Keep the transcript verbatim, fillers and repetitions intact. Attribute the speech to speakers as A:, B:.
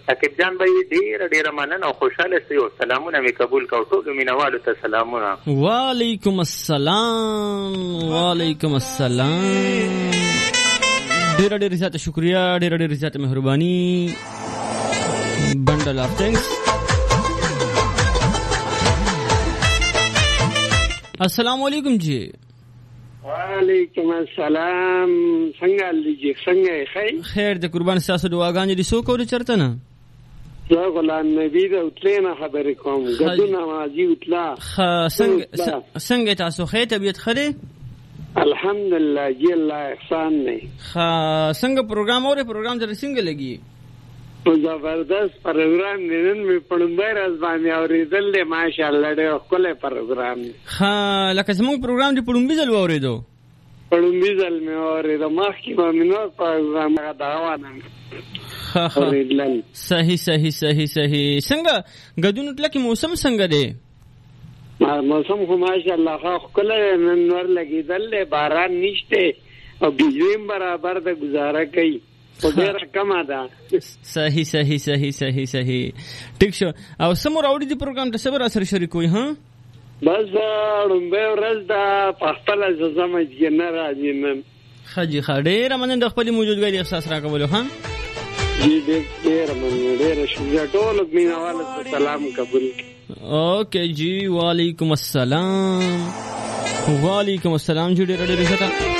A: عقیب جان بھائی ډیر ډیر مننه او خوشاله سي او سلامونه می قبول کو ټول مینوالو ته سلامونه.
B: وعلیکم السلام وعلیکم السلام. ډیر ډیر زیاته شکریا, ډیر ډیر زیاته مهرباني. بندل اف تھینکس. السلام علیکم جی.
C: وعلیکم السلام. څنګه لیجی څنګه خیر
B: خیر د قربان ساسو دعاګانې دي سو کوله چرته نه
C: زه غلام نبی د وتلینا خبرې کوم غدونه ماجی وتلا
B: څنګه څنګه تاسو خیر طبیعت خره
C: الحمدلله جی الله احسان نه
B: ها څنګه پروګرام اورې پروګرام در څنګه لګي
C: زبردست پروګرام نن می پړمبای راز باندې اوریدل له ماشاءالله ډېر خپل پروګرام
B: ها لکه زموږ پروګرام دی پړمبي ځل اوریدو
C: پړمبي ځل می اوریدو مخکې به مینو پروګرام غداوانه
B: ها ها صحیح صحیح صحیح صحیح. څنګه غدونو تل کې موسم څنګه دی؟
C: موسم خو ماشاءالله خپل نن ور لګیدل له باران نشته او بجلی برابر د گزاره کوي ډیره کمه ده.
B: صحیح صحیح صحیح صحیح صحیح ټیک شو. او سمور اوړي دی پروګرام ته صبر اثر شریکوي ها
C: بس رومبه ورځ دا پخپل زما جن راځي نن
B: خجی خډېره من د خپل موجودګۍ احساس راکولو ها
C: جی ډېر من ډېر شکر ټول مینوالو سلام قبول.
B: اوکے جی وعلیکم السلام وعلیکم السلام جی ډېر ډېر